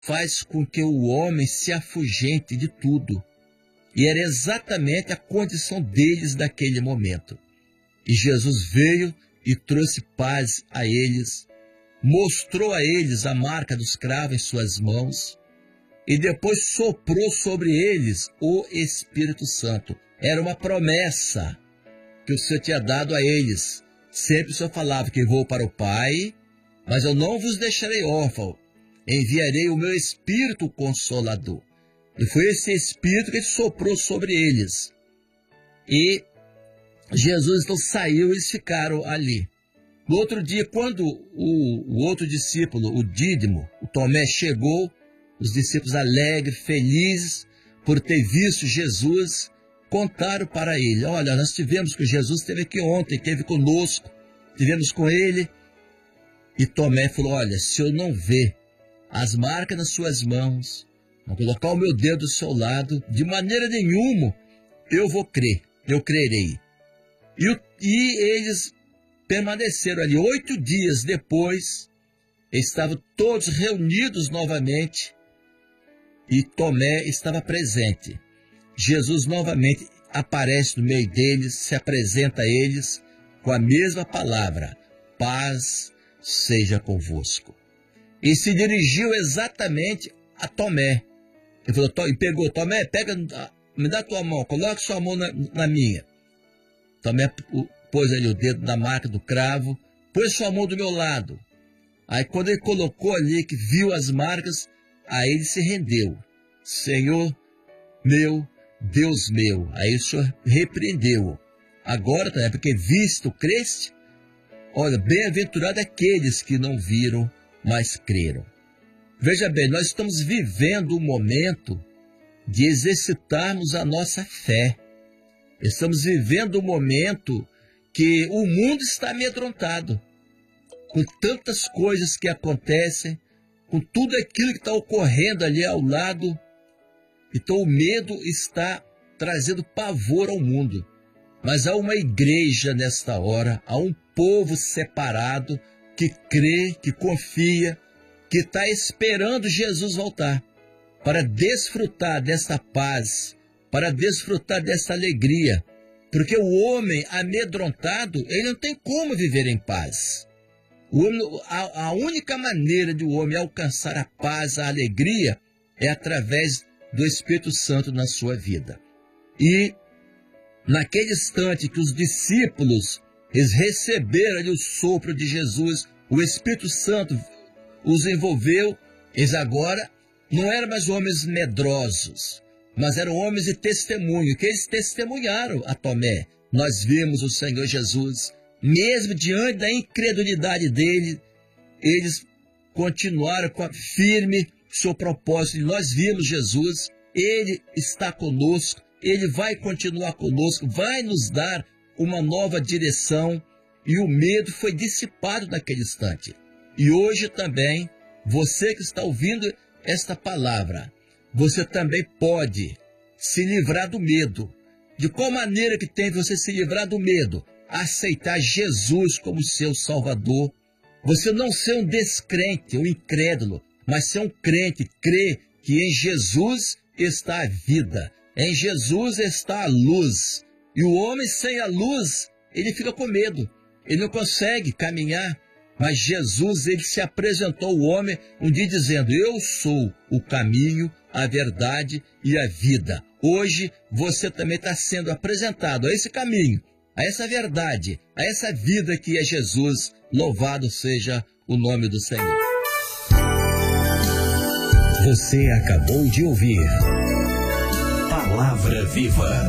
faz com que o homem se afugente de tudo. E era exatamente a condição deles naquele momento. E Jesus veio e trouxe paz a eles, mostrou a eles a marca dos cravos em suas mãos, e depois soprou sobre eles o Espírito Santo. Era uma promessa que o Senhor tinha dado a eles. Sempre o Senhor falava que vou para o Pai, mas eu não vos deixarei órfão, enviarei o meu Espírito Consolador. E foi esse Espírito que ele soprou sobre eles. E Jesus então saiu e eles ficaram ali. No outro dia, quando o outro discípulo, o Dídimo, o Tomé, chegou, os discípulos alegres, felizes por ter visto Jesus, contaram para ele: olha, nós tivemos com Jesus, esteve aqui ontem, esteve conosco, tivemos com ele. E Tomé falou: olha, se eu não ver as marcas nas suas mãos, não colocar o meu dedo do seu lado, de maneira nenhuma eu vou crer, eu crerei. E eles permaneceram ali. 8 dias depois, estavam todos reunidos novamente e Tomé estava presente. Jesus novamente aparece no meio deles, se apresenta a eles com a mesma palavra: paz seja convosco. E se dirigiu exatamente a Tomé. Ele falou, e pegou: Tomé, me dá tua mão, coloque sua mão na minha. Tomé pôs ali o dedo na marca do cravo, pôs sua mão do meu lado. Aí quando ele colocou ali, que viu as marcas, aí ele se rendeu. Senhor meu, Deus meu. Aí o Senhor repreendeu. Agora, porque visto, creste? Olha, bem-aventurado aqueles que não viram, mas creram. Veja bem, nós estamos vivendo um momento de exercitarmos a nossa fé. Estamos vivendo um momento que o mundo está amedrontado, com tantas coisas que acontecem, com tudo aquilo que está ocorrendo ali ao lado. Então o medo está trazendo pavor ao mundo. Mas há uma igreja nesta hora, há um povo separado que crê, que confia, que está esperando Jesus voltar para desfrutar dessa paz, para desfrutar dessa alegria. Porque o homem amedrontado, ele não tem como viver em paz. A única maneira de o homem alcançar a paz, a alegria, é através do Espírito Santo na sua vida. E naquele instante que os discípulos eles receberam ali o sopro de Jesus, o Espírito Santo os envolveu, eles agora não eram mais homens medrosos, mas eram homens de testemunho, que eles testemunharam a Tomé. Nós vimos o Senhor Jesus, mesmo diante da incredulidade dele, eles continuaram firme seu propósito. Nós vimos Jesus, ele está conosco, ele vai continuar conosco, vai nos dar uma nova direção, e o medo foi dissipado naquele instante. E hoje também, você que está ouvindo esta palavra, você também pode se livrar do medo. De qual maneira que tem você se livrar do medo? Aceitar Jesus como seu Salvador. Você não ser um descrente, um incrédulo, mas ser um crente, crer que em Jesus está a vida, em Jesus está a luz. E o homem sem a luz, ele fica com medo, ele não consegue caminhar. Mas Jesus, ele se apresentou ao homem um dia dizendo: eu sou o caminho, a verdade e a vida. Hoje você também está sendo apresentado a esse caminho, a essa verdade, a essa vida que é Jesus. Louvado seja o nome do Senhor. Você acabou de ouvir Palavra Viva.